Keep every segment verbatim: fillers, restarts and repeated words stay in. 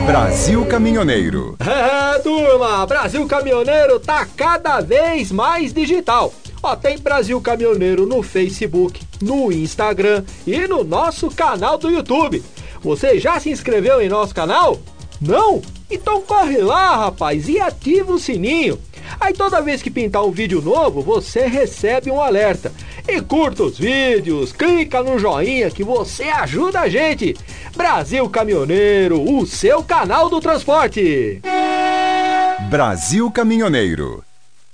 Brasil Caminhoneiro. É, turma, Brasil Caminhoneiro tá cada vez mais digital. Ó, tem Brasil Caminhoneiro no Facebook, no Instagram e no nosso canal do YouTube. Você já se inscreveu em nosso canal? Não? Então corre lá, rapaz, e ativa o sininho. Aí toda vez que pintar um vídeo novo, você recebe um alerta. E curta os vídeos, clica no joinha que você ajuda a gente. Brasil Caminhoneiro, o seu canal do transporte. Brasil Caminhoneiro.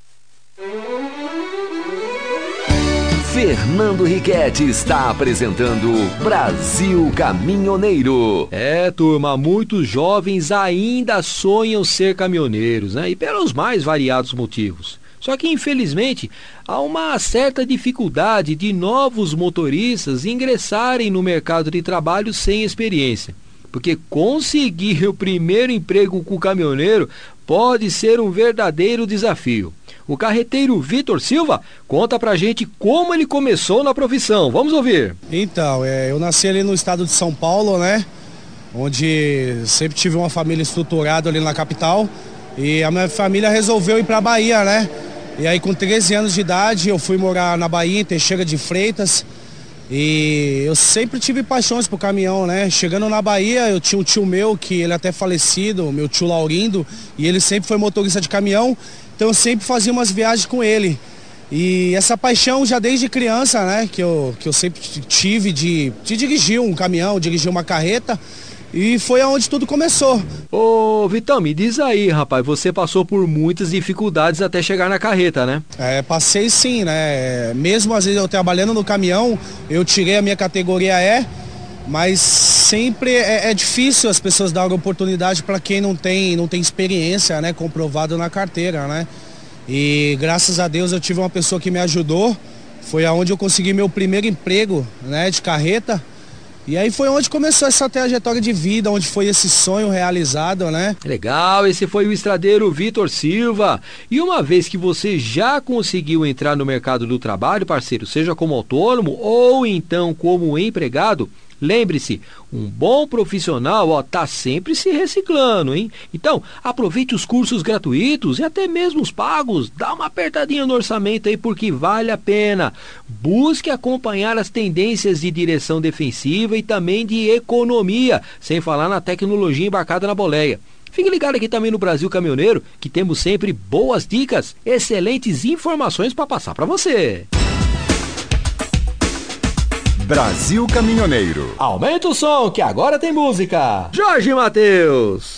Fernando Riquetti está apresentando Brasil Caminhoneiro. É, turma, muitos jovens ainda sonham ser caminhoneiros, né? E pelos mais variados motivos. Só que, infelizmente, há uma certa dificuldade de novos motoristas ingressarem no mercado de trabalho sem experiência. Porque conseguir o primeiro emprego com o caminhoneiro pode ser um verdadeiro desafio. O carreteiro Vitor Silva conta pra gente como ele começou na profissão. Vamos ouvir. Então, é, eu nasci ali no estado de São Paulo, né? Onde sempre tive uma família estruturada ali na capital. E a minha família resolveu ir pra Bahia, né? E aí com treze anos de idade eu fui morar na Bahia, em Teixeira de Freitas. E eu sempre tive paixões por caminhão, né? Chegando na Bahia, eu tinha um tio meu, que ele é até falecido, meu tio Laurindo, e ele sempre foi motorista de caminhão. Então eu sempre fazia umas viagens com ele. E essa paixão já desde criança, né, que eu, que eu sempre tive de, de dirigir um caminhão, dirigir uma carreta. E foi aonde tudo começou. Ô, Vitão, me diz aí, rapaz, você passou por muitas dificuldades até chegar na carreta, né? É, passei sim, né? Mesmo às vezes eu trabalhando no caminhão, eu tirei a minha categoria E, mas sempre é, é difícil as pessoas darem oportunidade para quem não tem, não tem experiência, né, comprovado na carteira, né? E graças a Deus eu tive uma pessoa que me ajudou, foi aonde eu consegui meu primeiro emprego, né, de carreta. E aí foi onde começou essa trajetória de vida, onde foi esse sonho realizado, né? Legal, esse foi o estradeiro Vitor Silva. E uma vez que você já conseguiu entrar no mercado do trabalho, parceiro, seja como autônomo ou então como empregado, lembre-se, um bom profissional, ó, tá sempre se reciclando, hein? Então, aproveite os cursos gratuitos e até mesmo os pagos. Dá uma apertadinha no orçamento aí porque vale a pena. Busque acompanhar as tendências de direção defensiva e também de economia, sem falar na tecnologia embarcada na boleia. Fique ligado aqui também no Brasil Caminhoneiro, que temos sempre boas dicas, excelentes informações para passar para você. Brasil Caminhoneiro. Aumenta o som que agora tem música. Jorge Mateus.